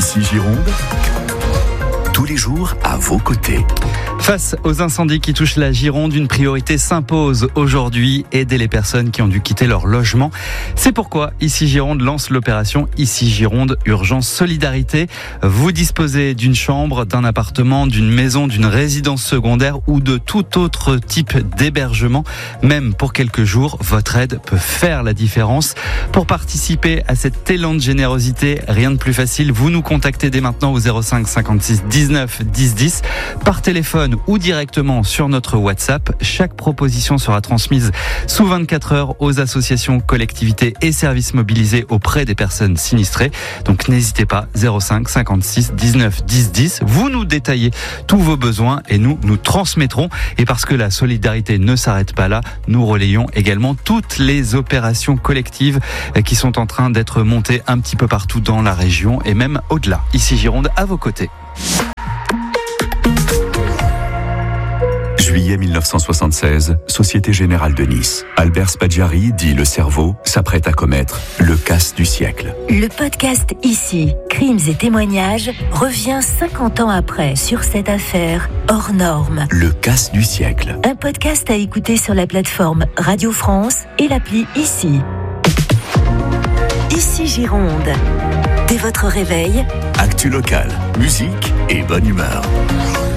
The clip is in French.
Ici Gironde, tous les jours à vos côtés. Face aux incendies qui touchent la Gironde, une priorité s'impose aujourd'hui, aider les personnes qui ont dû quitter leur logement. C'est pourquoi Ici Gironde lance l'opération Ici Gironde Urgence Solidarité. Vous disposez d'une chambre, d'un appartement, d'une maison, d'une résidence secondaire ou de tout autre type d'hébergement. Même pour quelques jours, votre aide peut faire la différence. Pour participer à cet élan de générosité, rien de plus facile, vous nous contactez dès maintenant au 05 56 19 10 10 par téléphone ou directement sur notre WhatsApp. Chaque proposition sera transmise sous 24 heures aux associations, collectivités et services mobilisés auprès des personnes sinistrées. Donc n'hésitez pas, 05 56 19 10 10. Vous nous détaillez tous vos besoins et nous transmettrons. Et parce que la solidarité ne s'arrête pas là, nous relayons également toutes les opérations collectives qui sont en train d'être montées un petit peu partout dans la région et même au-delà. Ici Gironde, à vos côtés. Juillet 1976, Société Générale de Nice. Albert Spaggiari, dit le cerveau, s'apprête à commettre le casse du siècle. Le podcast Ici, crimes et témoignages, revient 50 ans après sur cette affaire hors norme. Le casse du siècle. Un podcast à écouter sur la plateforme Radio France et l'appli Ici. Ici Gironde. Dès votre réveil, Actu locale, musique et bonne humeur.